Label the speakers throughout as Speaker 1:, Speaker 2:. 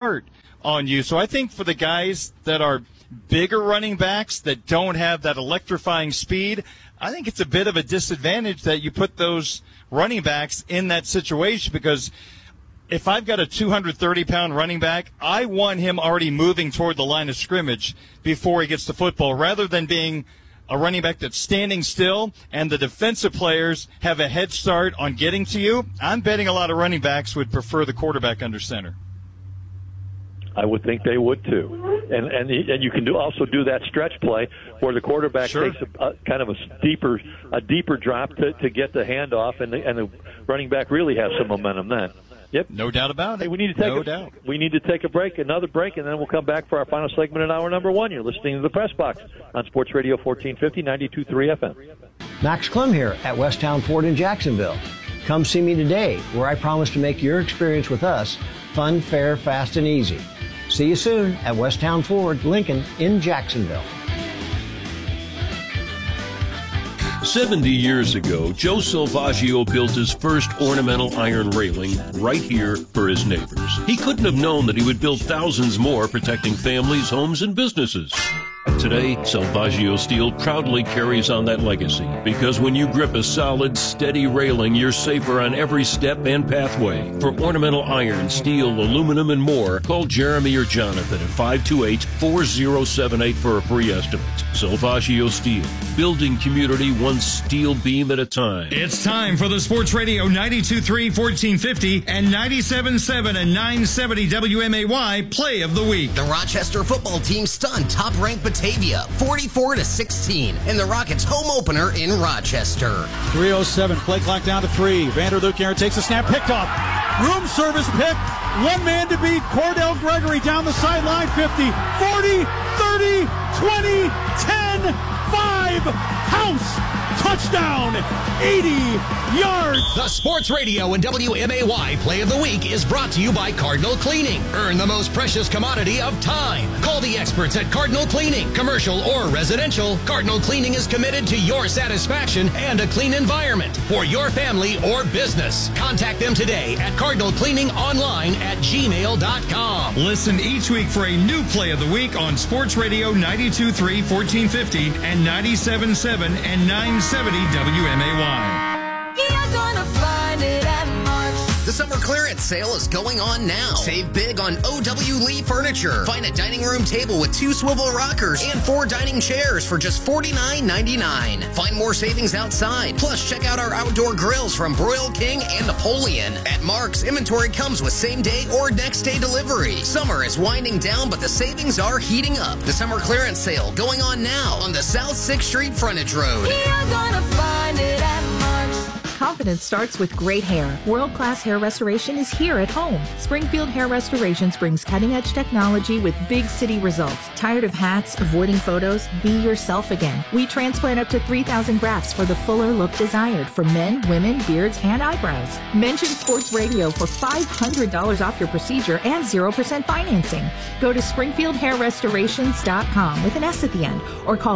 Speaker 1: start on you. So I think for the guys that are bigger running backs that don't have that electrifying speed, I think it's a bit of a disadvantage that you put those running backs in that situation, because if I've got a 230-pound running back, I want him already moving toward the line of scrimmage before he gets the football, rather than being a running back that's standing still and the defensive players have a head start on getting to you. I'm betting a lot of running backs would prefer the quarterback under center.
Speaker 2: I would think they would too, and you can also do that stretch play where the quarterback takes a kind of a deeper drop to get the handoff, and the running back really has some momentum then. Yep,
Speaker 1: no doubt about it.
Speaker 2: Hey, we need to take a break, another break, and then we'll come back for our final segment in hour number one. You're listening to the Press Box on Sports Radio 1450, 92.3 FM.
Speaker 3: Max Clem here at Westtown Ford in Jacksonville. Come see me today, where I promise to make your experience with us fun, fair, fast, and easy. See you soon at Westtown Ford, Lincoln in Jacksonville.
Speaker 4: 70 years ago, Joe Salvaggio built his first ornamental iron railing right here for his neighbors. He couldn't have known that he would build thousands more, protecting families, homes, and businesses. Today, Salvaggio Steel proudly carries on that legacy, because when you grip a solid, steady railing, you're safer on every step and pathway. For ornamental iron, steel, aluminum, and more, call Jeremy or Jonathan at 528-4078 for a free estimate. Salvaggio Steel, building community one steel beam at a time.
Speaker 5: It's time for the Sports Radio 92.3 1450 and 97.7 and 970 WMAY Play of the Week.
Speaker 6: The Rochester football team stunned top-ranked Batavia 44-16 in the Rockets' home opener in Rochester.
Speaker 7: 3:07, play clock down to 3. Vanderluc Aaron takes a snap, picked off. Room service pick. One man to beat. Cordell Gregory down the sideline. 50, 40, 30, 20, 10, 5. House. Touchdown. 80 yards.
Speaker 8: The Sports Radio and WMAY Play of the Week is brought to you by Cardinal Cleaning. Earn the most precious commodity of time. Call the experts at Cardinal Cleaning. Commercial or residential, Cardinal Cleaning is committed to your satisfaction and a clean environment for your family or business. Contact them today at cardinalcleaningonline@gmail.com.
Speaker 5: Listen each week for a new Play of the Week on Sports Radio 92.3 1450 and 97.7 and 970 WMAY.
Speaker 6: You're gonna find it at Mark's. The summer clearance sale is going on now. Save big on O.W. Lee Furniture. Find a dining room table with 2 swivel rockers and 4 dining chairs for just $49.99. Find more savings outside. Plus, check out our outdoor grills from Broil King and Napoleon. At Mark's, inventory comes with same-day or next-day delivery. Summer is winding down, but the savings are heating up. The summer clearance sale going on now on the South 6th Street Frontage Road. You're gonna find it at Mark's.
Speaker 9: Confidence starts with great hair. World-class hair restoration is here at home. Springfield Hair Restorations brings cutting-edge technology with big city results. Tired of hats, avoiding photos? Be yourself again. We transplant up to 3,000 grafts for the fuller look desired for men, women, beards, and eyebrows. Mention Sports Radio for $500 off your procedure and 0% financing. Go to SpringfieldHairRestorations.com with an S at the end, or call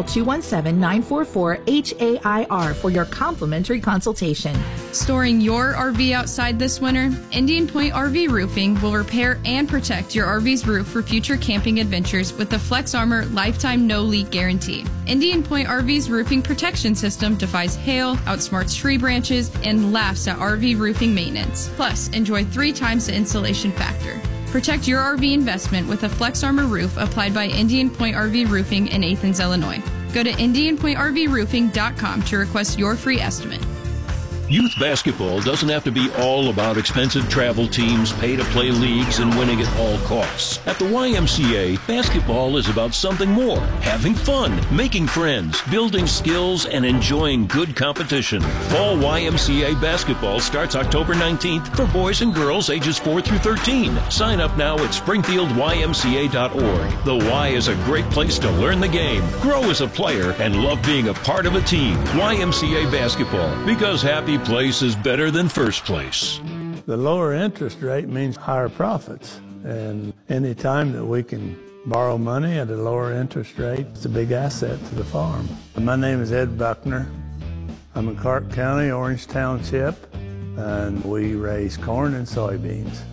Speaker 9: 217-944-HAIR for your complimentary consultation.
Speaker 10: Storing your RV outside this winter? Indian Point RV Roofing will repair and protect your RV's roof for future camping adventures with the Flex Armor Lifetime No Leak Guarantee. Indian Point RV's roofing protection system defies hail, outsmarts tree branches, and laughs at RV roofing maintenance. Plus, enjoy 3 times the insulation factor. Protect your RV investment with a Flex Armor roof applied by Indian Point RV Roofing in Athens, Illinois. Go to IndianPointRVRoofing.com to request your free estimate.
Speaker 4: Youth basketball doesn't have to be all about expensive travel teams, pay-to-play leagues, and winning at all costs. At the YMCA, basketball is about something more. Having fun, making friends, building skills, and enjoying good competition. Fall YMCA basketball starts October 19th for boys and girls ages 4 through 13. Sign up now at springfieldymca.org. The Y is a great place to learn the game, grow as a player, and love being a part of a team. YMCA basketball, because happy place is better than first place.
Speaker 11: The lower interest rate means higher profits, and any time that we can borrow money at a lower interest rate, it's a big asset to the farm. My name is Ed Buckner. I'm in Clark County, Orange Township, and we raise corn and soybeans.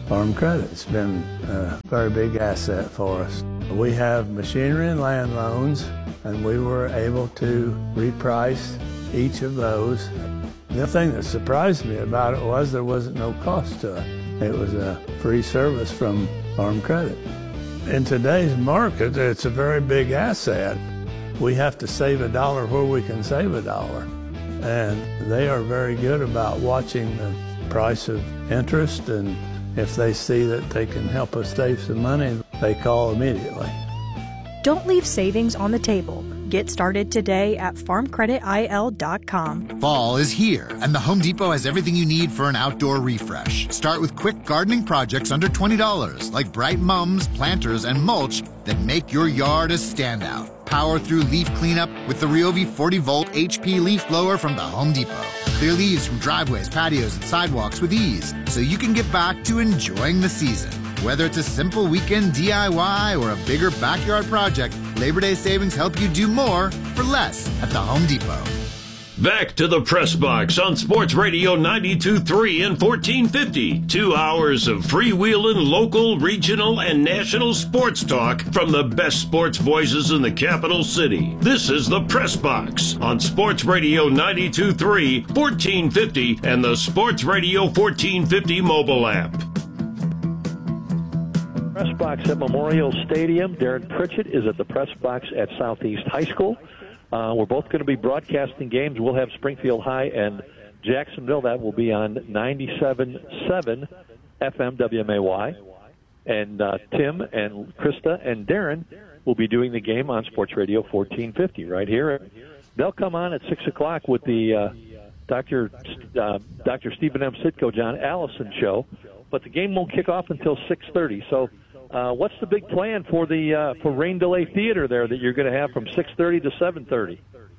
Speaker 11: Farm Credit's been a very big asset for us. We have machinery and land loans, and we were able to reprice each of those. The thing that surprised me about it was there wasn't no cost to it. It was a free service from Farm Credit. In today's market, it's a very big asset. We have to save a dollar where we can save a dollar. And they are very good about watching the price of interest, and if they see that they can help us save some money, they call immediately.
Speaker 12: Don't leave savings on the table. Get started today at farmcreditil.com.
Speaker 13: Fall is here, and the Home Depot has everything you need for an outdoor refresh. Start with quick gardening projects under $20, like bright mums, planters, and mulch that make your yard a standout. Power through leaf cleanup with the Ryobi 40-volt HP leaf blower from the Home Depot. Clear leaves from driveways, patios, and sidewalks with ease, so you can get back to enjoying the season. Whether it's a simple weekend DIY or a bigger backyard project, Labor Day savings help you do more for less at the Home Depot.
Speaker 4: Back to the Press Box on Sports Radio 92.3 and 1450. 2 hours of freewheeling local, regional, and national sports talk from the best sports voices in the capital city. This is the Press Box on Sports Radio 92.3, 1450, and the Sports Radio 1450 mobile app.
Speaker 2: Press Box at Memorial Stadium. Darren Pritchett is at the Press Box at Southeast High School. We're both going to be broadcasting games. We'll have Springfield High and Jacksonville. That will be on 97.7 FM WMAY. And Tim and Krista and Darren will be doing the game on Sports Radio 1450 right here. They'll come on at 6 o'clock with the Dr. Stephen M. Sitko, John Allison show. But the game won't kick off until 6:30. So what's the big plan for the for Rain Delay Theater there that you're going to have from 6:30 to 7:30?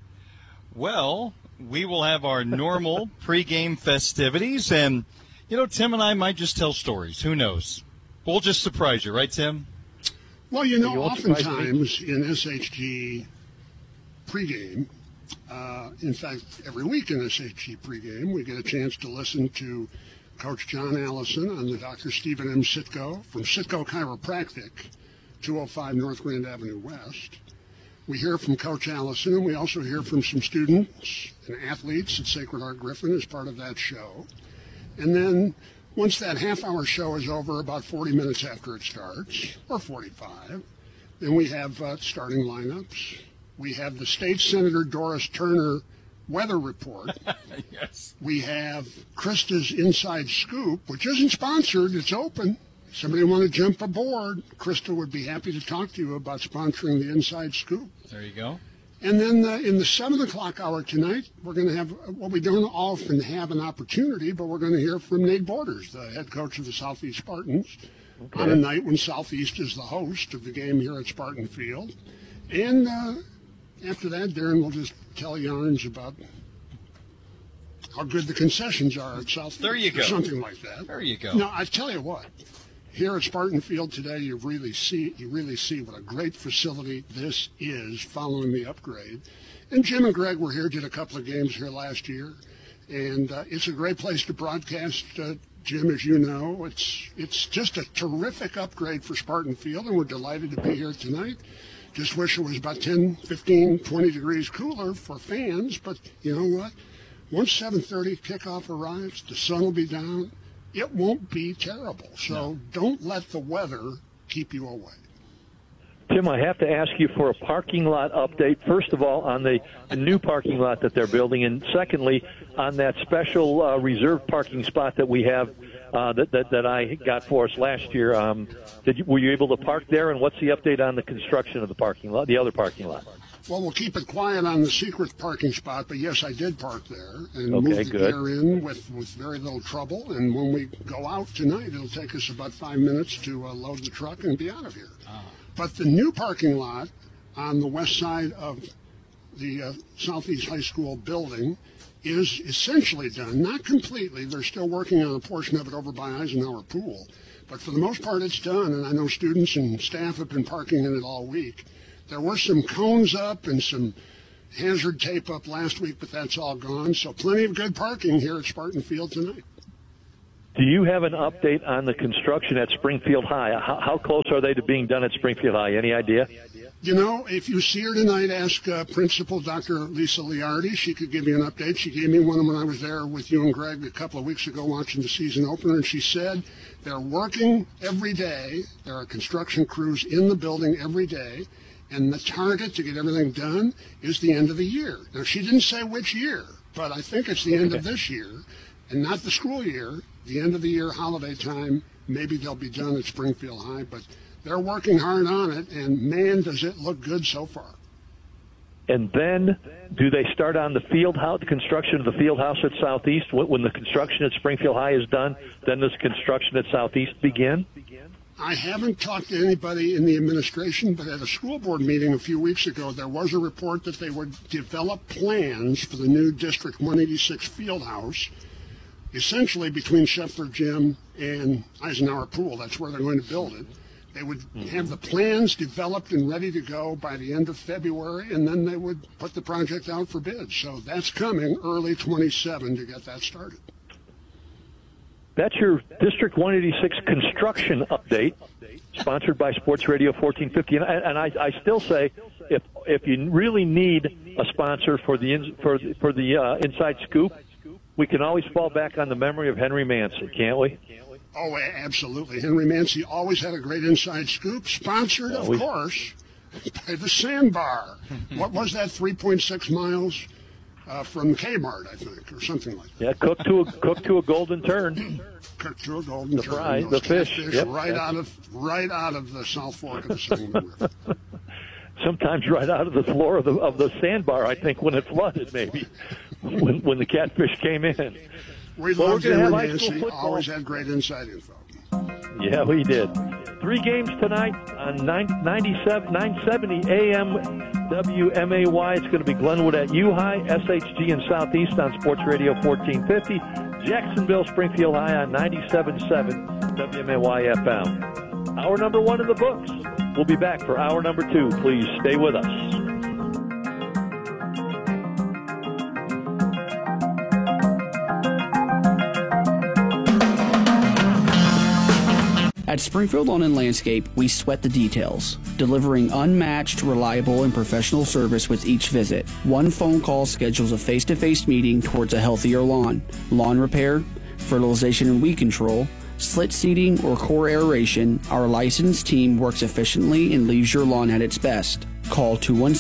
Speaker 1: Well, we will have our normal pregame festivities, and Tim and I might just tell stories. Who knows? We'll just surprise you, right, Tim?
Speaker 14: Well, oftentimes in SHG pregame, in fact, every week in SHG pregame, we get a chance to listen to Coach John Allison on the Dr. Stephen M. Sitko from Sitko Chiropractic, 205 North Grand Avenue West. We hear from Coach Allison, and we also hear from some students and athletes at Sacred Heart Griffin as part of that show. And then once that half-hour show is over, about 40 minutes after it starts, or 45, then we have starting lineups. We have the State Senator Doris Turner weather report.
Speaker 1: Yes.
Speaker 14: We have Krista's Inside Scoop, which isn't sponsored. It's open. Somebody want to jump aboard, Krista would be happy to talk to you about sponsoring the Inside Scoop.
Speaker 1: There you go.
Speaker 14: And then in the 7 o'clock hour tonight, we're going to have, well, we don't often have an opportunity, but we're going to hear from Nate Borders, the head coach of the Southeast Spartans, on a night when Southeast is the host of the game here at Spartan Field. And after that, Darren will just tell yarns about how good the concessions are at Southeast.
Speaker 1: There you go.
Speaker 14: Or something like that.
Speaker 1: There you go.
Speaker 14: Now, I tell you what, here at Spartan Field today, you really see what a great facility this is following the upgrade. And Jim and Greg were here, did a couple of games here last year, and it's a great place to broadcast. Jim, as you know, it's just a terrific upgrade for Spartan Field, and we're delighted to be here tonight. Just wish it was about 10, 15, 20 degrees cooler for fans, but you know what? Once 7:30 kickoff arrives, the sun will be down. It won't be terrible. So don't let the weather keep you away.
Speaker 2: Tim, I have to ask you for a parking lot update, first of all, on the new parking lot that they're building, and secondly, on that special reserved parking spot that we have that I got for us last year. Were you able to park there, and what's the update on the construction of the parking lot, the other parking lot?
Speaker 14: Well, we'll keep it quiet on the secret parking spot, but yes, I did park there and moved the gear in with very little trouble. And when we go out tonight, it'll take us about 5 minutes to load the truck and be out of here. But the new parking lot on the west side of the Southeast High School building is essentially done, not completely. They're still working on a portion of it over by Eisenhower Pool. But for the most part, it's done, and I know students and staff have been parking in it all week. There were some cones up and some hazard tape up last week, but that's all gone. So plenty of good parking here at Spartan Field tonight.
Speaker 2: Do you have an update on the construction at Springfield High? How close are they to being done at Springfield High? Any idea?
Speaker 14: You know, if you see her tonight, ask Principal Dr. Lisa Liardi. She could give you an update. She gave me one when I was there with you and Greg a couple of weeks ago watching the season opener, and she said they're working every day. There are construction crews in the building every day, and the target to get everything done is the end of the year. Now, she didn't say which year, but I think it's the end of this year, and not the school year, the end of the year, holiday time. Maybe they'll be done at Springfield High, but they're working hard on it, and man, does it look good so far.
Speaker 2: And then, do they start on the field house, the construction of the field house at Southeast? When the construction at Springfield High is done, then does construction at Southeast begin?
Speaker 14: I haven't talked to anybody in the administration, but at a school board meeting a few weeks ago, there was a report that they would develop plans for the new District 186 field house, essentially between Scheffler Gym and Eisenhower Pool. That's where they're going to build it. They would have the plans developed and ready to go by the end of February, and then they would put the project out for bids. So that's coming early 27 to get that started.
Speaker 2: That's your District 186 construction update, sponsored by Sports Radio 1450. And I still say, if you really need a sponsor for the Inside Scoop, we can always fall back on the memory of Henry Mancy, can't we?
Speaker 14: Oh, absolutely. Henry Mancy always had a great Inside Scoop, sponsored, of course, by the Sandbar. What was that, 3.6 miles from Kmart, I think, or something like that.
Speaker 2: Yeah, cooked to a golden turn.
Speaker 14: Cooked to a golden turn.
Speaker 2: Fry, the fish. Yep.
Speaker 14: Right out of the South Fork of the Sangamon River.
Speaker 2: Sometimes right out of the floor of the Sandbar, I think, when it flooded, maybe, when the catfish came in.
Speaker 14: We loved Henry Mancy, always had great inside info.
Speaker 2: Yeah, we did. 3 games tonight on 970 AM WMAY. It's going to be Glenwood at U-High, SHG and Southeast on Sports Radio 1450, Jacksonville, Springfield High on 97.7 WMAY FM. Hour number 1 in the books. We'll be back for hour number 2. Please stay with us.
Speaker 15: At Springfield Lawn and Landscape, we sweat the details, delivering unmatched, reliable, and professional service with each visit. One phone call schedules a face-to-face meeting towards a healthier lawn. Lawn repair, fertilization and weed control, slit seeding, or core aeration, our licensed team works efficiently and leaves your lawn at its best. Call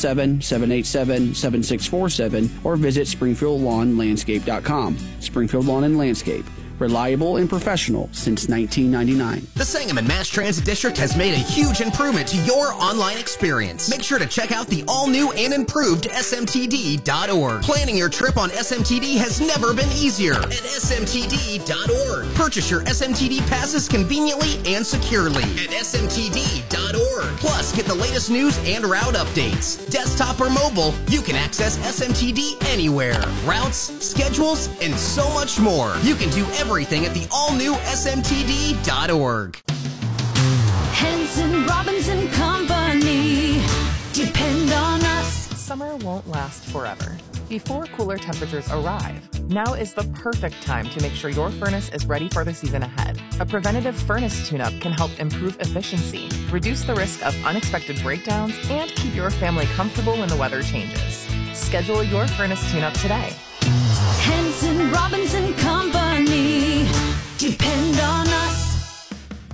Speaker 15: 217-787-7647 or visit SpringfieldLawnLandscape.com. Springfield Lawn and Landscape. Reliable and professional since 1999.
Speaker 6: The Sangamon Mass Transit District has made a huge improvement to your online experience. Make sure to check out the all-new and improved SMTD.org. Planning your trip on SMTD has never been easier at SMTD.org. Purchase your SMTD passes conveniently and securely at SMTD.org. Plus, get the latest news and route updates. Desktop or mobile, you can access SMTD anywhere. Routes, schedules, and so much more. You can do everything at the all-new SMTD.org.
Speaker 16: Henson, Robinson Company. Depend on us.
Speaker 17: Summer won't last forever. Before cooler temperatures arrive, now is the perfect time to make sure your furnace is ready for the season ahead. A preventative furnace tune-up can help improve efficiency, reduce the risk of unexpected breakdowns, and keep your family comfortable when the weather changes. Schedule your furnace tune-up today.
Speaker 16: Henson, Robinson Company. Depend on us.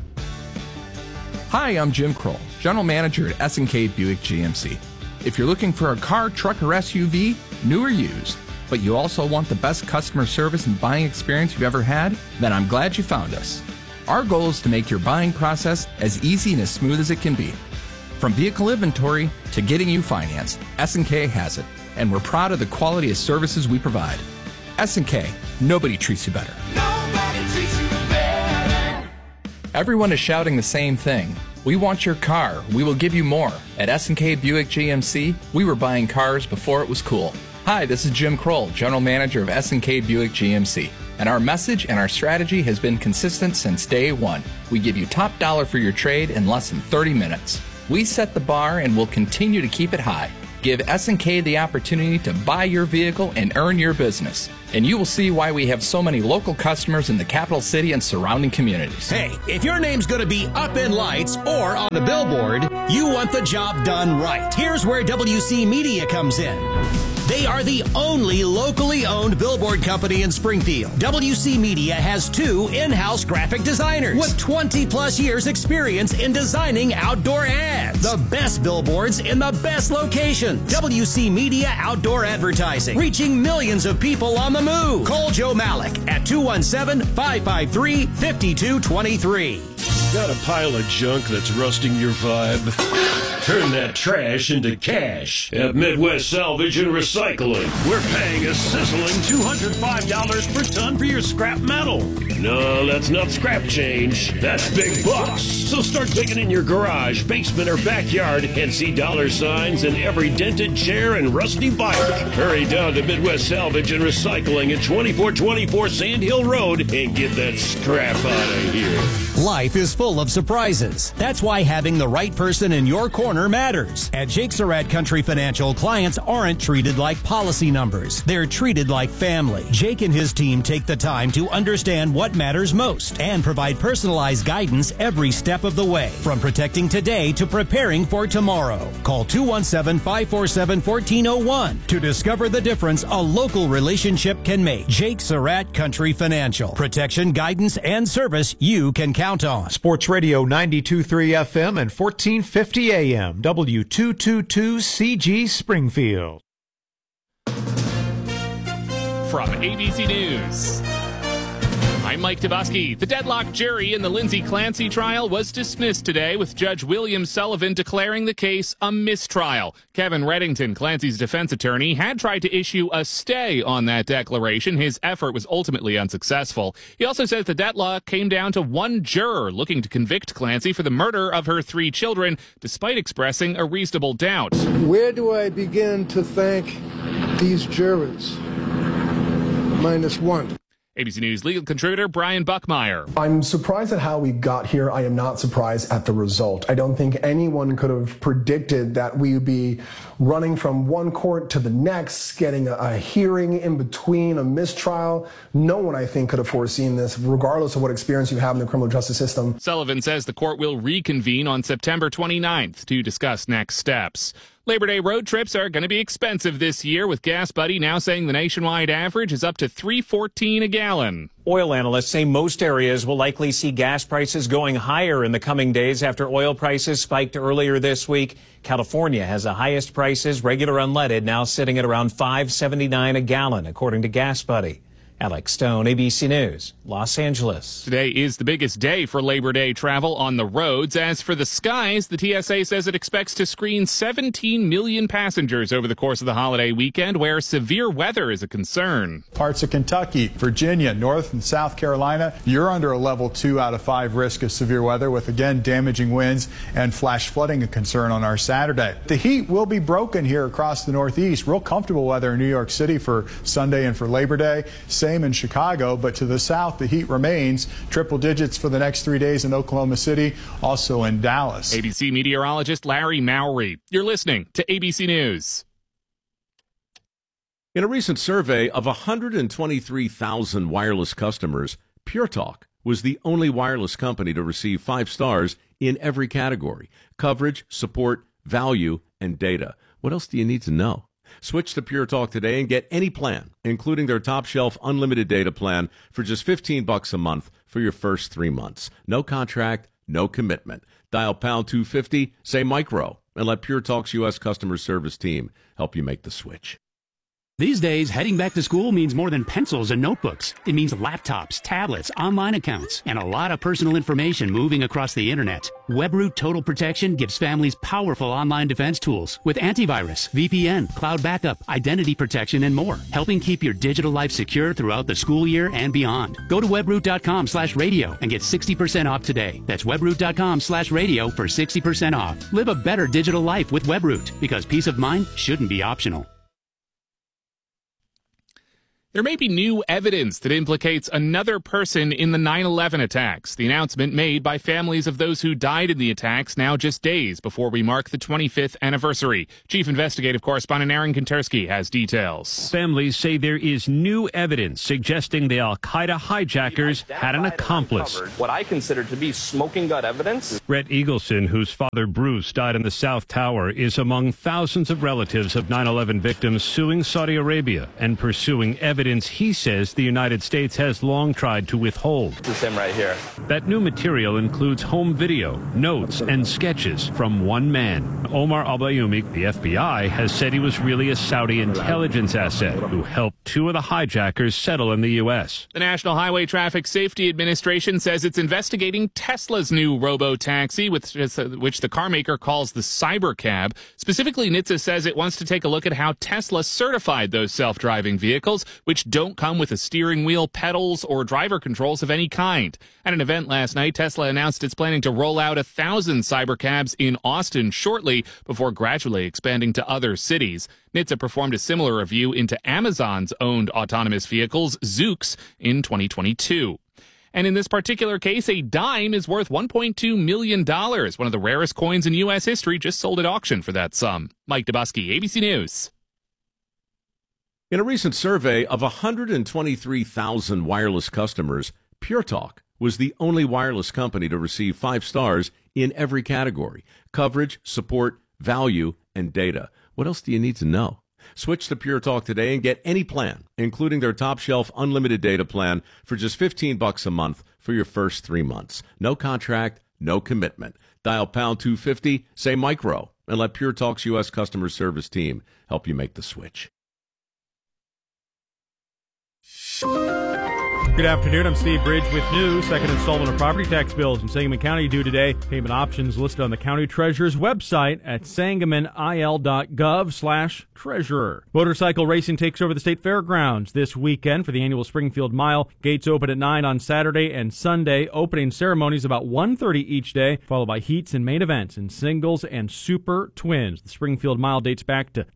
Speaker 18: Hi, I'm Jim Kroll, General Manager at S&K Buick GMC. If you're looking for a car, truck, or SUV, new or used, but you also want the best customer service and buying experience you've ever had, then I'm glad you found us. Our goal is to make your buying process as easy and as smooth as it can be. From vehicle inventory to getting you financed, S&K has it, and we're proud of the quality of services we provide. S&K, nobody treats you better.
Speaker 16: Nobody treats you better.
Speaker 18: Everyone is shouting the same thing. We want your car. We will give you more. At S&K Buick GMC, we were buying cars before it was cool. Hi, this is Jim Kroll, General Manager of S&K Buick GMC. And our message and our strategy has been consistent since day one. We give you top dollar for your trade in less than 30 minutes. We set the bar and will continue to keep it high. Give S&K the opportunity to buy your vehicle and earn your business. And you will see why we have so many local customers in the capital city and surrounding communities.
Speaker 8: Hey, if your name's going to be up in lights or on a billboard, you want the job done right. Here's where WC Media comes in. They are the only locally owned billboard company in Springfield. WC Media has 2 in-house graphic designers with 20-plus years experience in designing outdoor ads. The best billboards in the best locations. WC Media Outdoor Advertising, reaching millions of people on the move. Call Joe Malik at 217-553-5223.
Speaker 4: Got a pile of junk that's rusting your vibe? Turn that trash into cash at Midwest Salvage and Recycling. We're paying a sizzling $205 per ton for your scrap metal. No, that's not scrap change. That's big bucks. So start digging in your garage, basement, or backyard and see dollar signs in every dented chair and rusty bike. Hurry down to Midwest Salvage and Recycling at 2424 Sand Hill Road and get that scrap out of here.
Speaker 8: Life is full of surprises. That's why having the right person in your corner matters. At Jake Surratt Country Financial, clients aren't treated like policy numbers. They're treated like family. Jake and his team take the time to understand what matters most and provide personalized guidance every step of the way, from protecting today to preparing for tomorrow. Call 217-547-1401 to discover the difference a local relationship can make. Jake Surratt Country Financial. Protection, guidance, and service you can count on.
Speaker 19: Sports Radio 92.3 FM and 1450 AM, W222CG Springfield.
Speaker 20: From ABC News, I'm Mike Tabusky. The deadlocked jury in the Lindsay Clancy trial was dismissed today, with Judge William Sullivan declaring the case a mistrial. Kevin Reddington, Clancy's defense attorney, had tried to issue a stay on that declaration. His effort was ultimately unsuccessful. He also says the deadlock came down to one juror looking to convict Clancy for the murder of her 3 children, despite expressing a reasonable doubt.
Speaker 21: Where do I begin to thank these jurors? -1.
Speaker 20: ABC News legal contributor Brian Buckmeyer.
Speaker 22: I'm surprised at how we got here. I am not surprised at the result. I don't think anyone could have predicted that we would be running from one court to the next, getting a hearing in between, a mistrial. No one, I think, could have foreseen this, regardless of what experience you have in the criminal justice system.
Speaker 20: Sullivan says the court will reconvene on September 29th to discuss next steps. Labor Day road trips are going to be expensive this year, with Gas Buddy now saying the nationwide average is up to $3.14 a gallon.
Speaker 23: Oil analysts say most areas will likely see gas prices going higher in the coming days after oil prices spiked earlier this week. California has the highest prices, regular unleaded, now sitting at around $5.79 a gallon, according to Gas Buddy. Alex Stone, ABC News, Los Angeles.
Speaker 20: Today is the biggest day for Labor Day travel on the roads. As for the skies, the TSA says it expects to screen 17 million passengers over the course of the holiday weekend, where severe weather is a concern.
Speaker 24: Parts of Kentucky, Virginia, North and South Carolina, you're under a level 2 out of 5 risk of severe weather, with again damaging winds and flash flooding a concern on our Saturday. The heat will be broken here across the Northeast. Real comfortable weather in New York City for Sunday and for Labor Day. Same in Chicago, but to the south the heat remains. Triple digits for the next 3 days in Oklahoma City, also in Dallas.
Speaker 20: ABC meteorologist Larry Mowry. You're listening to ABC News.
Speaker 25: In a recent survey of 123,000 wireless customers, Pure Talk was the only wireless company to receive 5 stars in every category: coverage, support, value, and data. What else do you need to know? Switch to Pure Talk today and get any plan, including their top-shelf unlimited data plan, for just $15 a month for your first 3 months. No contract, no commitment. Dial pound 250, say micro, and let Pure Talk's U.S. customer service team help you make the switch.
Speaker 26: These days, heading back to school means more than pencils and notebooks. It means laptops, tablets, online accounts, and a lot of personal information moving across the internet. WebRoot Total Protection gives families powerful online defense tools with antivirus, VPN, cloud backup, identity protection, and more, helping keep your digital life secure throughout the school year and beyond. Go to webroot.com/radio and get 60% off today. That's webroot.com/radio for 60% off. Live a better digital life with WebRoot, because peace of mind shouldn't be optional.
Speaker 20: There may be new evidence that implicates another person in the 9/11 attacks. The announcement made by families of those who died in the attacks now just days before we mark the 25th anniversary. Chief Investigative Correspondent Aaron Kontersky has details.
Speaker 3: Families say there is new evidence suggesting the al-Qaeda hijackers had an accomplice.
Speaker 5: What I consider to be smoking gun evidence.
Speaker 3: Rhett Eagleson, whose father Bruce died in the South Tower, is among thousands of relatives of 9/11 victims suing Saudi Arabia and pursuing evidence he says the United States has long tried to withhold.
Speaker 5: This is him right here.
Speaker 3: That new material includes home video, notes, and sketches from one man. Omar al-Bayoumi, the FBI, has said he was really a Saudi intelligence asset who helped two of the hijackers settle in the U.S.
Speaker 20: The National Highway Traffic Safety Administration says it's investigating Tesla's new robo-taxi, which the carmaker calls the Cybercab. Specifically, NHTSA says it wants to take a look at how Tesla certified those self-driving vehicles, which don't come with a steering wheel, pedals, or driver controls of any kind. At an event last night, Tesla announced it's planning to roll out 1,000 Cybercabs in Austin shortly before gradually expanding to other cities. NHTSA performed a similar review into Amazon's owned autonomous vehicles, Zoox, in 2022. And in this particular case, a dime is worth $1.2 million. One of the rarest coins in U.S. history just sold at auction for that sum. Mike Dubusky, ABC News.
Speaker 25: In a recent survey of 123,000 wireless customers, Pure Talk was the only wireless company to receive 5 stars in every category: coverage, support, value, and data. What else do you need to know? Switch to Pure Talk today and get any plan, including their top shelf unlimited data plan, for just $15 a month for your first 3 months. No contract, no commitment. Dial pound 250, say micro, and let Pure Talk's U.S. customer service team help you make the switch.
Speaker 7: Good afternoon. I'm Steve Bridge with news. Second installment of property tax bills in Sangamon County due today. Payment options listed on the county treasurer's website at sangamonil.gov/treasurer. Motorcycle racing takes over the state fairgrounds this weekend for the annual Springfield Mile. Gates open at 9 on Saturday and Sunday. Opening ceremonies about 1:30 each day, followed by heats and main events in singles and super twins. The Springfield Mile dates back to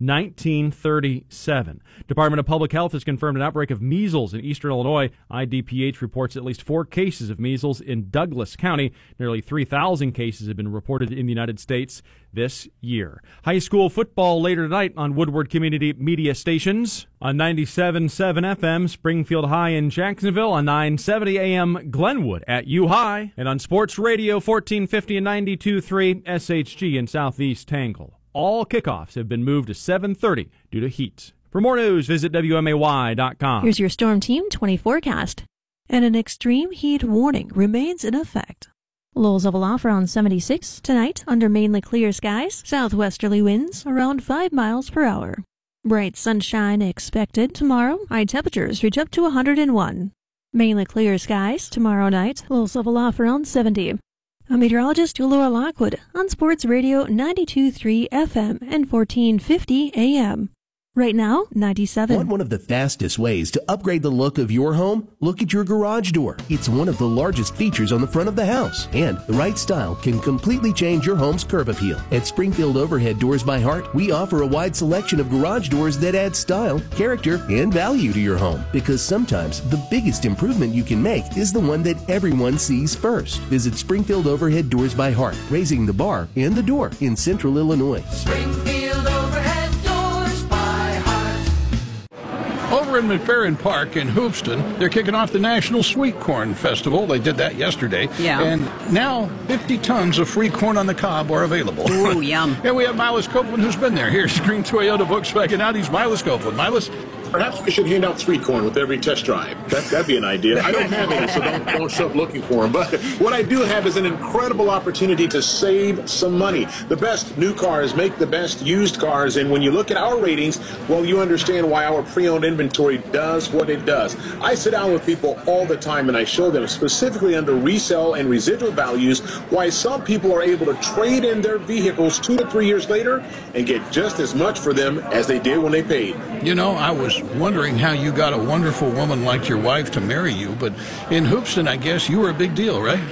Speaker 7: 1937. Department of Public Health has confirmed an outbreak of measles in eastern Illinois. IDPH reports at least 4 cases of measles in Douglas County. Nearly 3,000 cases have been reported in the United States this year. High school football later tonight on Woodward Community Media Stations. On 97.7 FM, Springfield High in Jacksonville. On 970 AM, Glenwood at U High. And on Sports Radio 1450 and 92.3 SHG in Southeast Tangle. All kickoffs have been moved to 7:30 due to heat. For more news, visit WMAY.com.
Speaker 9: Here's your Storm Team 20 forecast. And an extreme heat warning remains in effect. Lows level off around 76 tonight under mainly clear skies. Southwesterly winds around 5 miles per hour. Bright sunshine expected tomorrow. High temperatures reach up to 101. Mainly clear skies tomorrow night. Lows level off around 70. I'm meteorologist Laura Lockwood on Sports Radio 92.3 FM and 1450 AM. Right now, 97.
Speaker 10: Want one of the fastest ways to upgrade the look of your home? Look at your garage door. It's one of the largest features on the front of the house. And the right style can completely change your home's curb appeal. At Springfield Overhead Doors by Heart, we offer a wide selection of garage doors that add style, character, and value to your home. Because sometimes the biggest improvement you can make is the one that everyone sees first. Visit Springfield Overhead Doors by Heart, raising the bar and the door in Central Illinois.
Speaker 11: Springfield Overhead Doors by Heart.
Speaker 27: Over in McFerrin Park in Hoopeston, they're kicking off the National Sweet Corn Festival. They did that yesterday.
Speaker 28: Yeah.
Speaker 27: And now 50 tons of free corn on the cob are available.
Speaker 28: Ooh, yum.
Speaker 27: And we have Milas Copeland, who's been there. Here's Green Toyota Volkswagen Audi's Milas Copeland. Milas?
Speaker 29: Perhaps we should hand out sweet corn with every test drive. That'd be an idea. I don't have any, so don't show up looking for them. But what I do have is an incredible opportunity to save some money. The best new cars make the best used cars, and when you look at our ratings, well, you understand why our pre-owned inventory does what it does. I sit down with people all the time, and I show them specifically under resale and residual values why some people are able to trade in their vehicles 2 to 3 years later and get just as much for them as they did when they paid.
Speaker 27: You know, I was wondering how you got a wonderful woman like your wife to marry you, but in Hoopeston, I guess you were a big deal, right?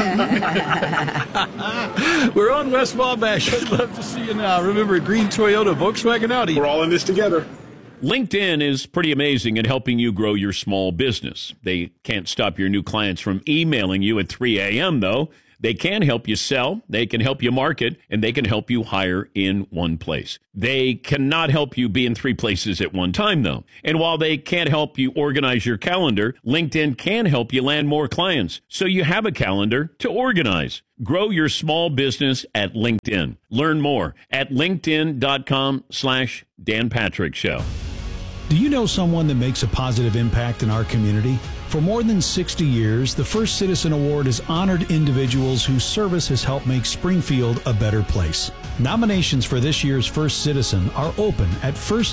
Speaker 27: We're on West Wabash. I'd love to see you now. Remember, Green Toyota Volkswagen Audi.
Speaker 29: We're all in this together.
Speaker 1: LinkedIn is pretty amazing at helping you grow your small business. They can't stop your new clients from emailing you at 3 a.m., though. They can help you sell, they can help you market, and they can help you hire in one place. They cannot help you be in 3 places at one time, though. And while they can't help you organize your calendar, LinkedIn can help you land more clients, so you have a calendar to organize. Grow your small business at LinkedIn. Learn more at linkedin.com/Dan Patrick Show.
Speaker 2: Do you know someone that makes a positive impact in our community? For more than 60 years, the First Citizen Award has honored individuals whose service has helped make Springfield a better place. Nominations for this year's First Citizen are open at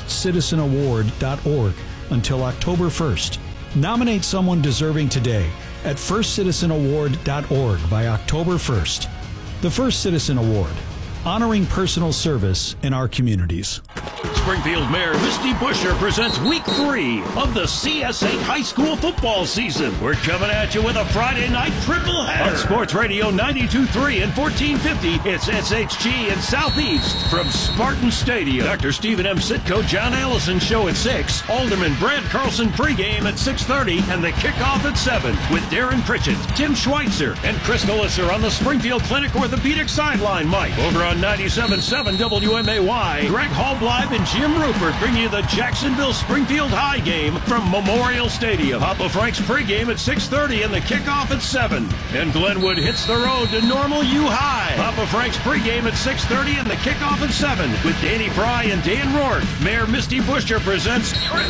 Speaker 2: firstcitizenaward.org until October 1st. Nominate someone deserving today at firstcitizenaward.org by October 1st. The First Citizen Award, honoring personal service in our communities.
Speaker 4: Springfield Mayor Misty Buscher presents Week 3 of the CS8 High School football season. We're coming at you with a Friday night triple header. On Sports Radio 92.3 and 1450, it's SHG in Southeast from Spartan Stadium. Dr. Stephen M. Sitko, John Allison show at 6. Alderman Brad Carlson pregame at 6:30 and the kickoff at 7 with Darren Pritchett, Tim Schweitzer, and Chris Melisser on the Springfield Clinic Orthopedic Sideline Mike. Over on 97.7 WMAY, Greg Hallbleib and Jim Rupert bring you the Jacksonville Springfield High game from Memorial Stadium. Papa Frank's pregame at 6:30 and the kickoff at 7. And Glenwood hits the road to Normal U High. Papa Frank's pregame at 6:30 and the kickoff at 7 with Danny Fry and Dan Rourke. Mayor Misty Buscher presents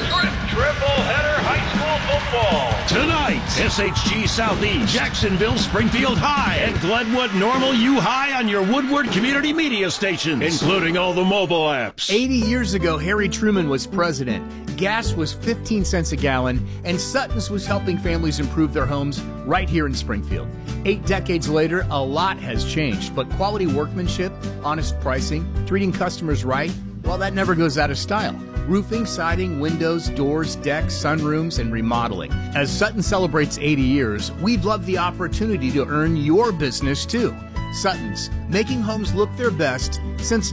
Speaker 4: Triple Header High School Football. Tonight, SHG Southeast, Jacksonville Springfield High, and Glenwood Normal U High on your Woodward Community Media stations, including all the mobile apps.
Speaker 6: 80 years ago, Harry Truman was president. Gas was 15 cents a gallon, and Sutton's was helping families improve their homes right here in Springfield. 8 decades later, a lot has changed, but quality workmanship, honest pricing, treating customers right, well, that never goes out of style. Roofing, siding, windows, doors, decks, sunrooms, and remodeling. As Sutton celebrates 80 years, we'd love the opportunity to earn your business, too. Sutton's, making homes look their best since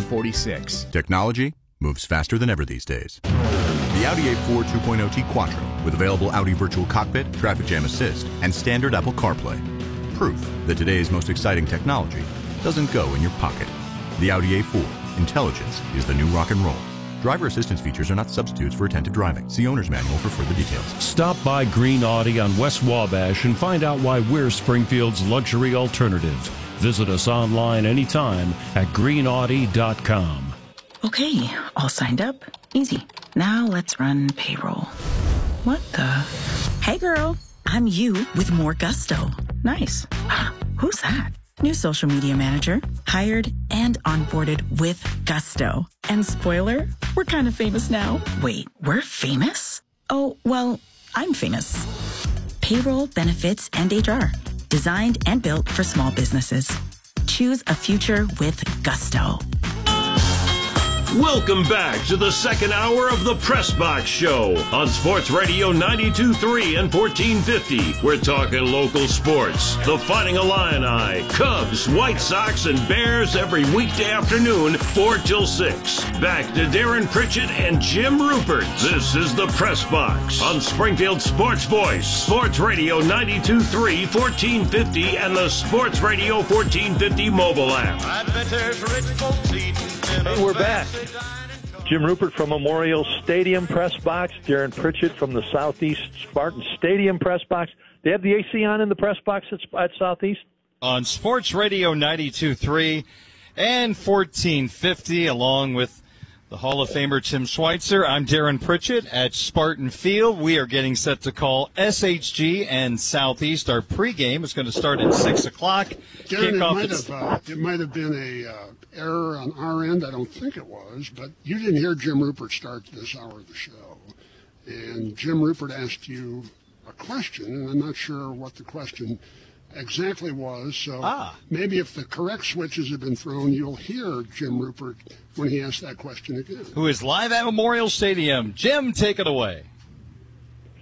Speaker 6: 1946.
Speaker 12: Technology moves faster than ever these days. The Audi A4 2.0T Quattro with available Audi Virtual Cockpit, Traffic Jam Assist, and standard Apple CarPlay. Proof that today's most exciting technology doesn't go in your pocket. The Audi A4. Intelligence is the new rock and roll. Driver assistance features are not substitutes for attentive driving. See owner's manual for further details.
Speaker 4: Stop by Green Audi on West Wabash and find out why we're Springfield's luxury alternative. Visit us online anytime at greenaudi.com.
Speaker 13: Okay, all signed up. Easy. Now let's run payroll. What the? Hey girl, I'm you with more gusto. Nice. Who's that? New social media manager, hired and onboarded with gusto. And spoiler, we're kind of famous now. Wait, we're famous? Oh, well, I'm famous. Payroll, benefits, and HR. Designed and built for small businesses. Choose a future with gusto.
Speaker 4: Welcome back to the second hour of the Press Box Show on Sports Radio 92.3 and 1450. We're talking local sports. The Fighting Illini, Cubs, White Sox, and Bears every weekday afternoon, 4 till 6. Back to Darren Pritchett and Jim Rupert. This is the Press Box on Springfield Sports Voice, Sports Radio 92.3, 1450, and the Sports Radio 1450 mobile app.
Speaker 14: Hey, we're back. Jim Rupert from Memorial Stadium Press Box. Darren Pritchett from the Southeast Spartan Stadium Press Box. They have the AC on in the press box at Southeast?
Speaker 15: On Sports Radio 92.3 and 1450, along with the Hall of Famer Tim Schweitzer, I'm Darren Pritchett at Spartan Field. We are getting set to call SHG and Southeast. Our pregame is going to start at 6 o'clock.
Speaker 17: Darren, it might have been a error on our end. I don't think it was, but you didn't hear Jim Rupert start this hour of the show. And Jim Rupert asked you a question, and I'm not sure what the question exactly was. So maybe if the correct switches have been thrown, you'll hear Jim Rupert when he asks that question again.
Speaker 15: Who is live at Memorial Stadium. Jim, take it away.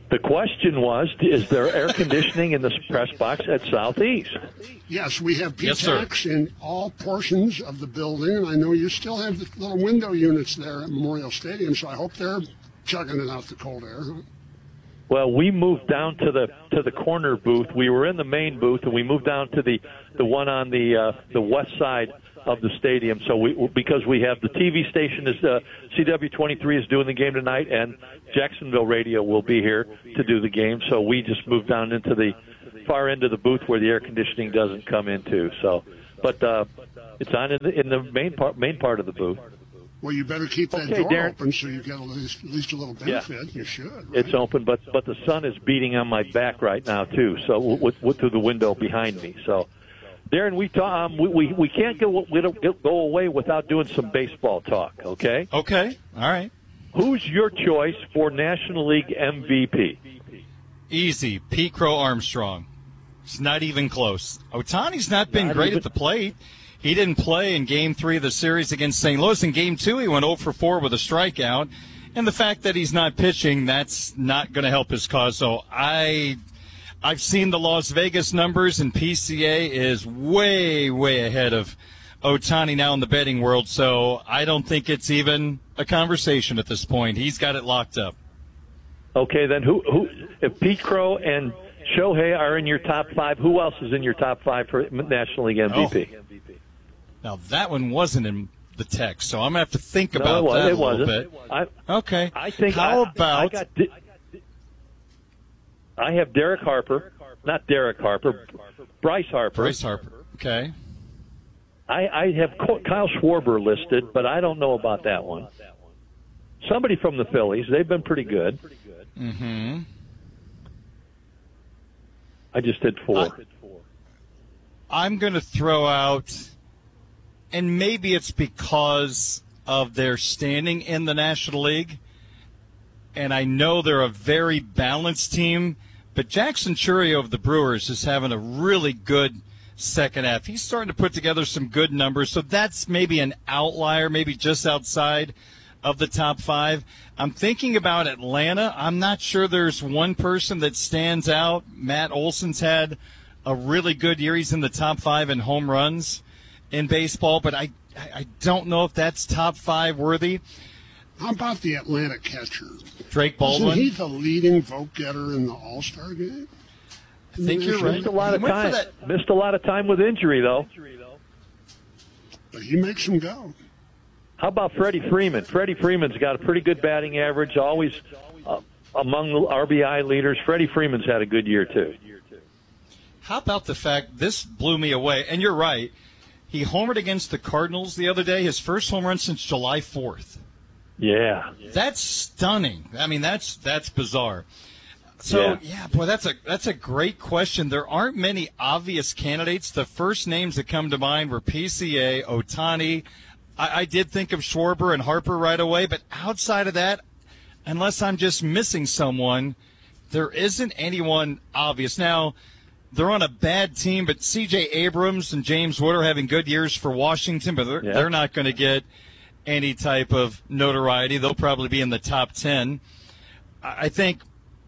Speaker 14: The question was, is there air conditioning in the press box at Southeast?
Speaker 17: Yes, we have
Speaker 14: Yes, sir.
Speaker 17: PTACs in all portions of the building, and I know you still have the little window units there at Memorial Stadium, so I hope they're chugging it out the cold air. Huh?
Speaker 14: Well, we moved down to the corner booth. We were in the main booth, and we moved down to the one on the west side of the stadium. So because we have the TV station is CW23 is doing the game tonight, and Jacksonville Radio will be here to do the game. So we just moved down into the far end of the booth where the air conditioning doesn't come into. So, but it's on in the main part of the booth.
Speaker 17: Well, you better keep that
Speaker 14: Okay,
Speaker 17: door
Speaker 14: Darren.
Speaker 17: open so you get at least a little benefit. You should. Right?
Speaker 14: It's open, but the sun is beating on my back right now too. So with through the window behind me. So, Darren, we can't go away without doing some baseball talk. Okay.
Speaker 15: Okay. All right.
Speaker 14: Who's your choice for National League MVP?
Speaker 15: Easy. Pete Crow Armstrong. It's not even close. Ohtani's not been great at the plate. He didn't play in Game 3 of the series against St. Louis. In Game 2, he went 0 for 4 with a strikeout. And the fact that he's not pitching, that's not going to help his cause. So I've seen the Las Vegas numbers, and PCA is way, way ahead of Ohtani now in the betting world. So I don't think it's even a conversation at this point. He's got it locked up.
Speaker 14: Okay, then who if Pete Crow and Shohei are in your top 5, who else is in your top 5 for National League MVP?
Speaker 15: Oh. Now, that one wasn't in the text, so I'm going to have to think about that a little bit. Okay.
Speaker 14: I think
Speaker 15: How about...
Speaker 14: I have Derek Harper, not Derek Harper, Bryce Harper.
Speaker 15: Bryce Harper, okay.
Speaker 14: I have Kyle Schwarber listed, but I don't know about that one. Somebody from the Phillies. They've been pretty good.
Speaker 15: Mm-hmm.
Speaker 14: I just did 4.
Speaker 15: I'm going to throw out, and maybe it's because of their standing in the National League, and I know they're a very balanced team, but Jackson Chourio of the Brewers is having a really good second half. He's starting to put together some good numbers, so that's maybe an outlier, maybe just outside of the top 5. I'm thinking about Atlanta. I'm not sure there's one person that stands out. Matt Olson's had a really good year. He's in the top 5 in home runs in baseball, but I don't know if that's top 5 worthy.
Speaker 17: How about the Atlanta catcher?
Speaker 15: Drake Baldwin?
Speaker 17: Isn't he the leading vote getter in the All-Star game?
Speaker 15: I think you're right.
Speaker 14: Missed a lot of time. Missed a lot of time with injury, though.
Speaker 17: But he makes them go.
Speaker 14: How about Freddie Freeman? Freddie Freeman's got a pretty good batting average, always among the RBI leaders. Freddie Freeman's had a good year, too.
Speaker 15: How about the fact, this blew me away, and you're right, he homered against the Cardinals the other day, his first home run since July 4th.
Speaker 14: Yeah.
Speaker 15: That's stunning. I mean, that's bizarre. So, boy, that's a great question. There aren't many obvious candidates. The first names that come to mind were PCA, Ohtani. I did think of Schwarber and Harper right away, but outside of that, unless I'm just missing someone, there isn't anyone obvious. Now, they're on a bad team, but C.J. Abrams and James Wood are having good years for Washington, but they're not going to get any type of notoriety. They'll probably be in the top 10. I think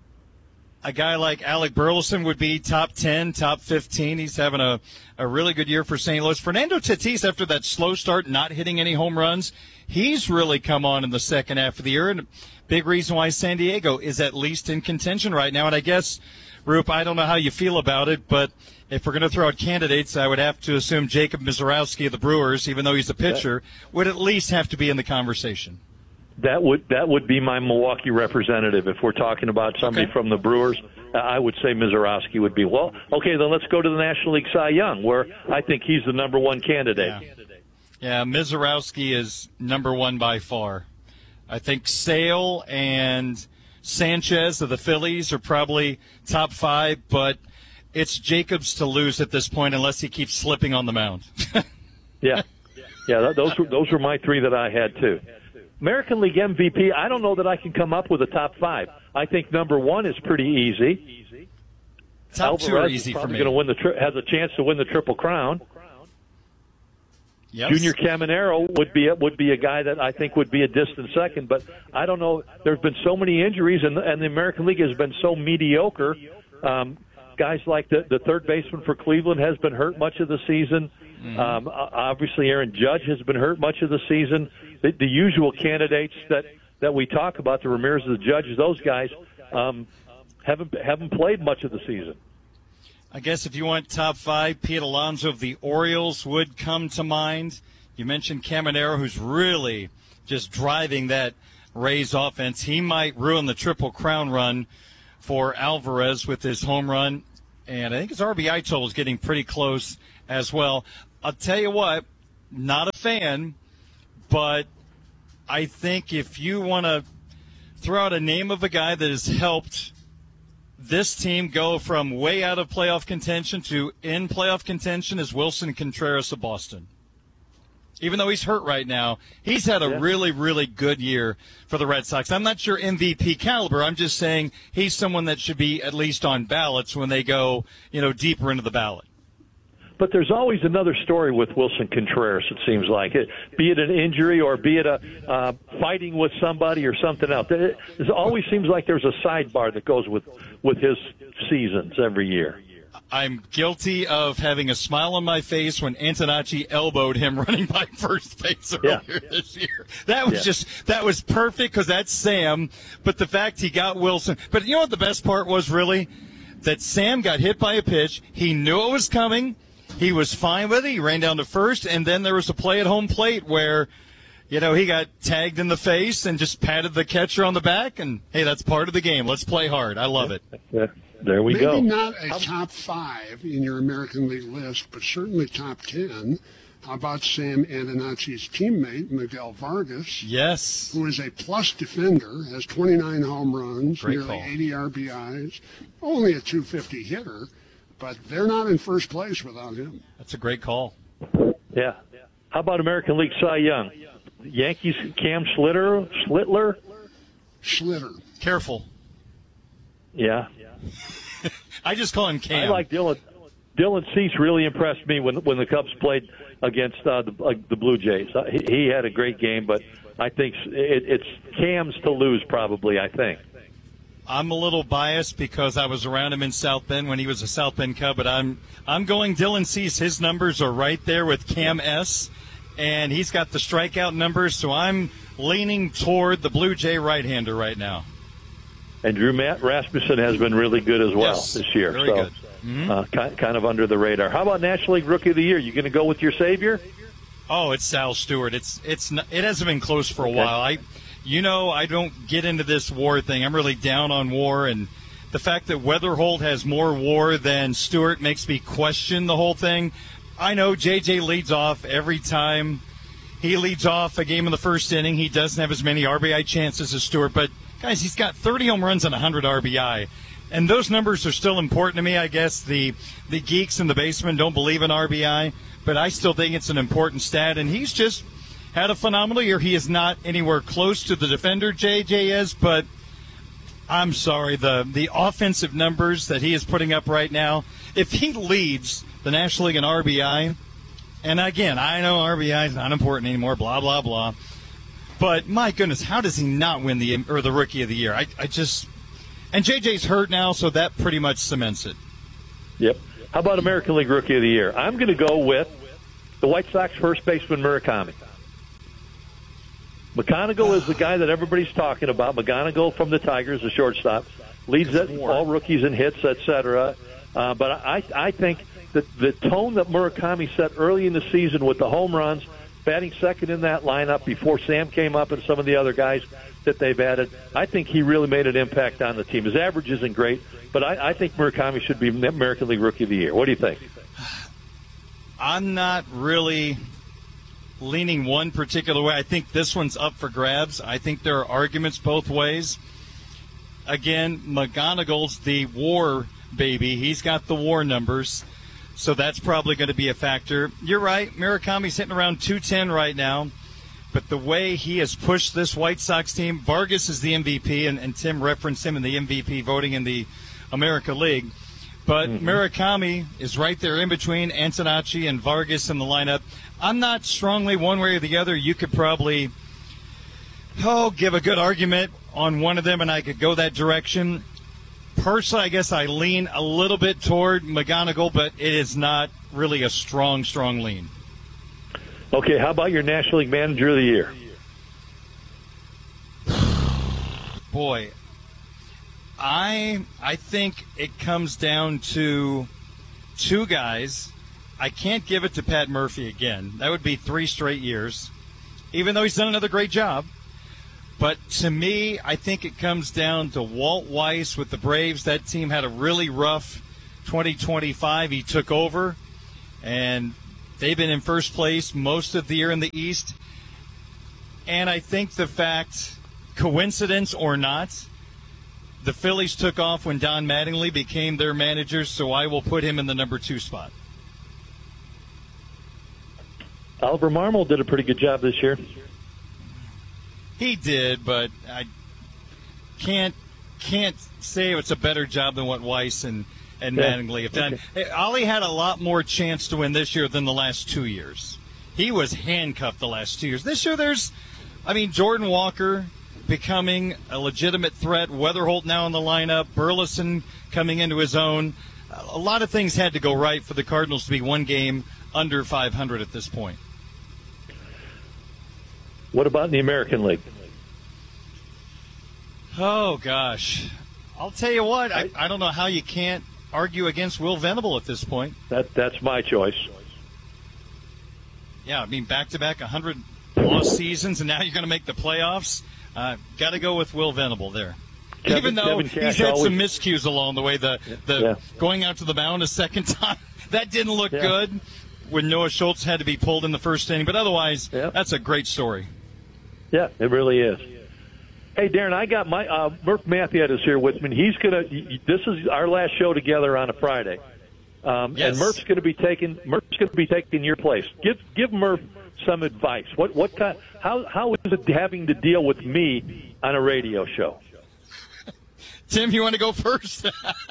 Speaker 15: a guy like Alec Burleson would be top 10, top 15. He's having a really good year for St. Louis. Fernando Tatis, after that slow start, not hitting any home runs, he's really come on in the second half of the year. And a big reason why San Diego is at least in contention right now. And I guess, Roop, I don't know how you feel about it, but if we're going to throw out candidates, I would have to assume Jacob Mizorowski of the Brewers, even though he's a pitcher, would at least have to be in the conversation.
Speaker 14: That would be my Milwaukee representative. If we're talking about somebody from the Brewers, I would say Mizorowski would be. Well, okay, then let's go to the National League Cy Young, where I think he's the number 1 candidate.
Speaker 15: Yeah, Mizorowski is number 1 by far. I think Sale and Sanchez of the Phillies are probably top 5, but it's Jacobs to lose at this point unless he keeps slipping on the mound.
Speaker 14: Yeah, those were my 3 that I had too. American League MVP, I don't know that I can come up with a top 5. I think number 1 is pretty easy.
Speaker 15: Top 2 are easy for me.
Speaker 14: Has a chance to win the Triple Crown. Yes. Junior Caminero would be a guy that I think would be a distant second, but I don't know. There's been so many injuries, and the American League has been so mediocre. Guys like the third baseman for Cleveland has been hurt much of the season. Mm-hmm. Obviously, Aaron Judge has been hurt much of the season. The usual candidates that we talk about, the Ramirez, the Judges, those guys haven't played much of the season.
Speaker 15: I guess if you want top five, Pete Alonso of the Orioles would come to mind. You mentioned Caminero, who's really just driving that Rays offense. He might ruin the Triple Crown run for Alvarez with his home run. And I think his RBI total is getting pretty close as well. I'll tell you what, not a fan, but I think if you want to throw out a name of a guy that has helped this team go from way out of playoff contention to in playoff contention, is Wilson Contreras of Boston. Even though he's hurt right now, he's had a really, really good year for the Red Sox. I'm not sure MVP caliber. I'm just saying he's someone that should be at least on ballots when they go, deeper into the ballot.
Speaker 14: But there's always another story with Wilson Contreras, it seems like. Be it an injury or be it a fighting with somebody or something else. It always seems like there's a sidebar that goes with his seasons every year.
Speaker 15: I'm guilty of having a smile on my face when Antonacci elbowed him running by first base earlier this year. That was perfect because that's Sam. But the fact he got Wilson. But you know what the best part was really? That Sam got hit by a pitch. He knew it was coming. He was fine with it. He ran down to first, and then there was a play at home plate where, he got tagged in the face and just patted the catcher on the back. And, hey, that's part of the game. Let's play hard. I love it.
Speaker 14: Yeah. There we go.
Speaker 17: Maybe not a top 5 in your American League list, but certainly top 10. How about Sam Antonacci's teammate, Miguel Vargas?
Speaker 15: Yes.
Speaker 17: Who is a plus defender, has 29 home runs,
Speaker 15: Great
Speaker 17: nearly
Speaker 15: call.
Speaker 17: 80 RBIs, only a 250 hitter, but they're not in first place without him.
Speaker 15: That's a great call.
Speaker 14: Yeah. How about American League Cy Young? Yankees Cam Schlittler?
Speaker 17: Schlitter.
Speaker 15: Careful.
Speaker 14: Yeah.
Speaker 15: I just call him Cam.
Speaker 14: I like Dylan. Dylan Cease really impressed me when the Cubs played against the Blue Jays. He had a great game, but I think it's Cam's to lose probably, I think.
Speaker 15: I'm a little biased because I was around him in South Bend when he was a South Bend Cub, but I'm going Dylan Cease. His numbers are right there with Cam S., and he's got the strikeout numbers, so I'm leaning toward the Blue Jay right-hander right now.
Speaker 14: And Drew Rasmussen has been really good as well this year.
Speaker 15: Very good. Mm-hmm.
Speaker 14: Kind of under the radar. How about National League Rookie of the Year? You going to go with your savior?
Speaker 15: Oh, it's Sal Stewart. It hasn't been close for a while. I don't get into this WAR thing. I'm really down on WAR, and the fact that Weatherholt has more WAR than Stewart makes me question the whole thing. I know JJ leads off every time he leads off a game in the first inning. He doesn't have as many RBI chances as Stewart, but guys, he's got 30 home runs and 100 RBI. And those numbers are still important to me. I guess the geeks in the basement don't believe in RBI, but I still think it's an important stat. And he's just had a phenomenal year. He is not anywhere close to the defender JJ is, but I'm sorry, the offensive numbers that he is putting up right now, if he leads the National League in RBI, and again, I know RBI is not important anymore, blah, blah, blah. But my goodness, how does he not win the Rookie of the Year? And JJ's hurt now, so that pretty much cements it.
Speaker 14: Yep. How about American League Rookie of the Year? I'm going to go with the White Sox first baseman Murakami. McGonigal is the guy that everybody's talking about. McGonigal from the Tigers, the shortstop, leads all rookies in hits, etc. But I think that the tone that Murakami set early in the season with the home runs, batting second in that lineup before Sam came up and some of the other guys that they've added, I think he really made an impact on the team. His average isn't great, but I think Murakami should be American League Rookie of the Year. What do you think?
Speaker 15: I'm not really leaning one particular way. I think this one's up for grabs. I think there are arguments both ways. Again, McGonigal's the WAR baby. He's got the WAR numbers. So that's probably going to be a factor. You're right. Murakami's hitting around 210 right now. But the way he has pushed this White Sox team, Vargas is the MVP, and Tim referenced him in the MVP voting in the America League. But Murakami is right there in between Antonacci and Vargas in the lineup. I'm not strongly one way or the other. You could probably give a good argument on one of them, and I could go that direction. Personally, I guess I lean a little bit toward McGonigal, but it is not really a strong lean.
Speaker 14: Okay, how about your National League Manager of the Year?
Speaker 15: Boy, I think it comes down to two guys. I can't give it to Pat Murphy again. That would be 3 straight years, even though he's done another great job. But to me, I think it comes down to Walt Weiss with the Braves. That team had a really rough 2025. He took over, and they've been in first place most of the year in the East. And I think the fact, coincidence or not, the Phillies took off when Don Mattingly became their manager, so I will put him in the number 2 spot.
Speaker 14: Oliver Marmol did a pretty good job this year.
Speaker 15: He did, but I can't say it's a better job than what Weiss and Mattingly have done. Okay. Ollie had a lot more chance to win this year than the last 2 years. He was handcuffed the last 2 years. This year Jordan Walker becoming a legitimate threat, Weatherholt now in the lineup, Burleson coming into his own. A lot of things had to go right for the Cardinals to be one game under 500 at this point.
Speaker 14: What about in the American League?
Speaker 15: Oh, gosh. I'll tell you what, I don't know how you can't argue against Will Venable at this point.
Speaker 14: That's my choice.
Speaker 15: Yeah, I mean, back-to-back 100-loss seasons, and now you're going to make the playoffs. Got to go with Will Venable there. Even though he's had some miscues along the way, going out to the mound a second time, that didn't look good when Noah Schultz had to be pulled in the first inning. But otherwise, that's a great story.
Speaker 14: Yeah, it really is. Hey, Darren, I got my Murph Mathiot is here with me. He's gonna. This is our last show together on a Friday, and Murph's going to be taking your place. Give Murph some advice. What kind? How is it having to deal with me on a radio show?
Speaker 15: Tim, you want to go first?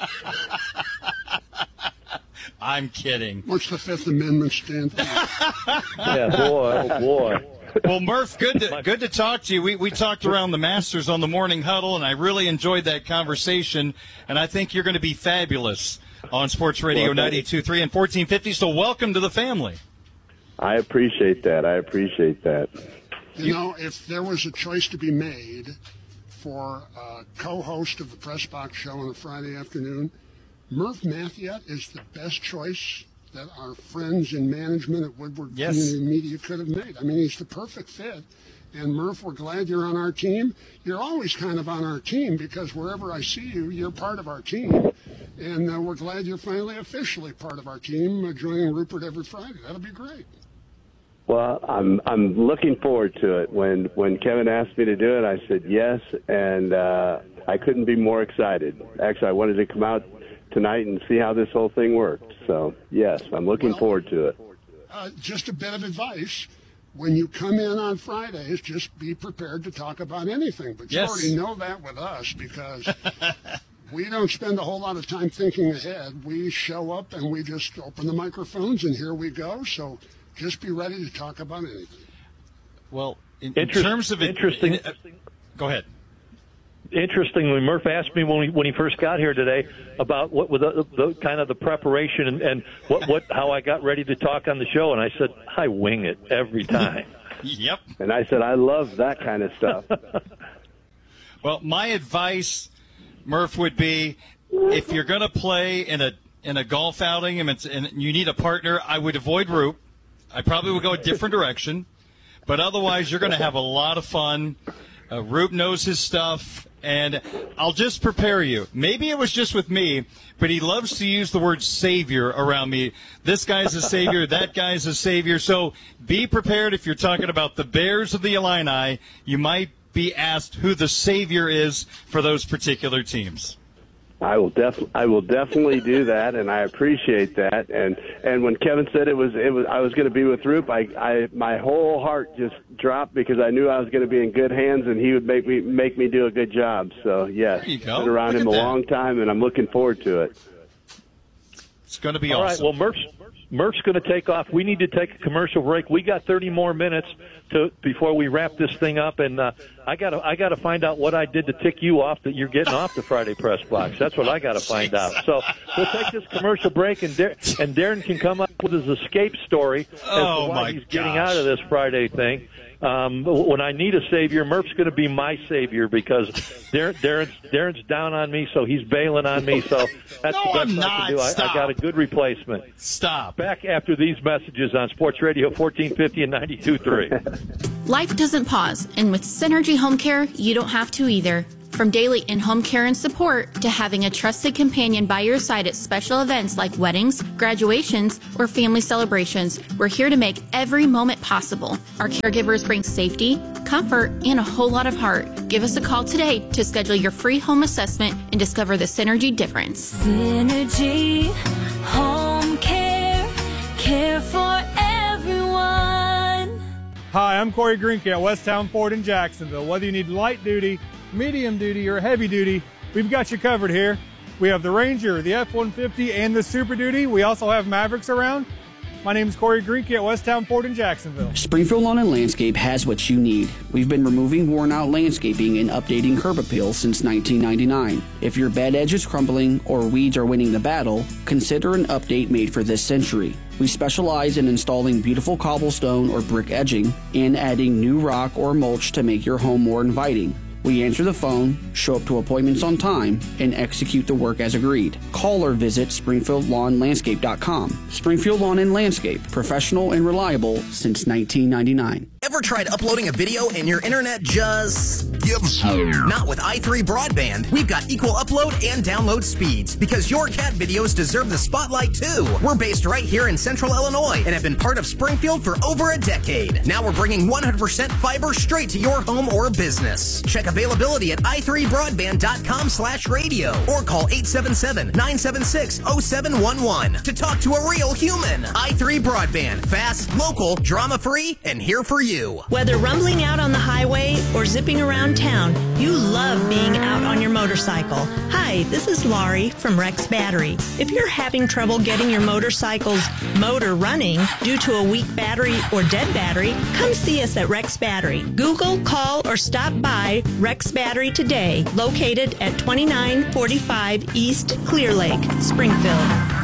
Speaker 15: I'm kidding.
Speaker 17: What's the Fifth Amendment stand for?
Speaker 14: Yeah, boy, oh boy.
Speaker 15: Well, Murph, good to talk to you. We talked around the Masters on the morning huddle, and I really enjoyed that conversation. And I think you're going to be fabulous on Sports Radio 92.3 and 1450. So welcome to the family.
Speaker 8: I appreciate that.
Speaker 17: You know, if there was a choice to be made for a co-host of the Press Box Show on a Friday afternoon, Murph Mathiot is the best choice that our friends in management at Woodward Community Media could have made. I mean, he's the perfect fit. And Murph, we're glad you're on our team. You're always kind of on our team because wherever I see you, you're part of our team. And we're glad you're finally officially part of our team, joining Rupert every Friday. That'll be great.
Speaker 8: Well, I'm looking forward to it. When Kevin asked me to do it, I said yes, and I couldn't be more excited. Actually, I wanted to come out tonight and see how this whole thing worked. So, yes, I'm looking forward to it.
Speaker 17: Just a bit of advice. When you come in on Fridays, just be prepared to talk about anything. But you already know that with us because we don't spend a whole lot of time thinking ahead. We show up and we just open the microphones and here we go. So just be ready to talk about anything.
Speaker 15: Well, in terms of interesting, go ahead.
Speaker 14: Interestingly, Murph asked me when he first got here today about what was the kind of the preparation and how I got ready to talk on the show, and I said I wing it every time.
Speaker 15: Yep.
Speaker 8: And I said I love that kind of stuff.
Speaker 15: Well, my advice, Murph, would be if you're going to play in a golf outing and you need a partner, I would avoid Roop. I probably would go a different direction, but otherwise you're going to have a lot of fun. Roop knows his stuff. And I'll just prepare you. Maybe it was just with me, but he loves to use the word savior around me. This guy's a savior, that guy's a savior. So be prepared if you're talking about the Bears of the Illini. You might be asked who the savior is for those particular teams.
Speaker 8: I will definitely do that, and I appreciate that. And when Kevin said I was going to be with Roop, my whole heart just dropped because I knew I was going to be in good hands, and he would make me do a good job. So yes, been around him a long time, and I'm looking forward to it.
Speaker 15: It's going to be
Speaker 14: All
Speaker 15: awesome.
Speaker 14: right, well, Murph's going to take off. We need to take a commercial break. We got 30 more minutes before we wrap this thing up, and I got to find out what I did to tick you off that you're getting off the Friday Press Box. That's what I got to find out. So we'll take this commercial break, and Darren can come up with his escape story as to why he's getting out of this Friday thing. When I need a savior, Murph's going to be my savior because Darren's down on me, so he's bailing on me. So that's the best I can do. I got a good replacement.
Speaker 15: Stop.
Speaker 14: Back after these messages on Sports Radio 1450 and 92.3.
Speaker 16: Life doesn't pause, and with Synergy Home Care, you don't have to either. From daily in-home care and support to having a trusted companion by your side at special events like weddings, graduations, or family celebrations, we're here to make every moment possible. Our caregivers bring safety, comfort, and a whole lot of heart. Give us a call today to schedule your free home assessment and discover the Synergy difference.
Speaker 11: Synergy Home Care, care for everyone.
Speaker 18: Hi, I'm Corey Greenke at Westtown Ford in Jacksonville. Whether you need light duty, medium duty, or heavy duty, we've got you covered here. We have the Ranger, the F-150, and the Super Duty. We also have Mavericks around. My name is Corey Greenke at Westtown Ford in Jacksonville.
Speaker 19: Springfield Lawn and Landscape has what you need. We've been removing worn-out landscaping and updating curb appeal since 1999. If your bed edge is crumbling or weeds are winning the battle, consider an update made for this century. We specialize in installing beautiful cobblestone or brick edging and adding new rock or mulch to make your home more inviting. We answer the phone, show up to appointments on time, and execute the work as agreed. Call or visit SpringfieldLawnLandscape.com. Springfield Lawn and Landscape, professional and reliable since 1999.
Speaker 21: Ever tried uploading a video and your internet just gives up? Not with i3 Broadband. We've got equal upload and download speeds because your cat videos deserve the spotlight too. We're based right here in Central Illinois and have been part of Springfield for over a decade. Now we're bringing 100% fiber straight to your home or business. Check availability at i3broadband.com/radio or call 877-976-0711 to talk to a real human. i3 Broadband. Fast, local, drama-free, and here for you.
Speaker 22: Whether rumbling out on the highway or zipping around town, you love being out on your motorcycle. Hi, this is Laurie from Rex Battery. If you're having trouble getting your motorcycle's motor running due to a weak battery or dead battery, come see us at Rex Battery. Google, call, or stop by Rex Battery today, located at 2945 East Clear Lake, Springfield.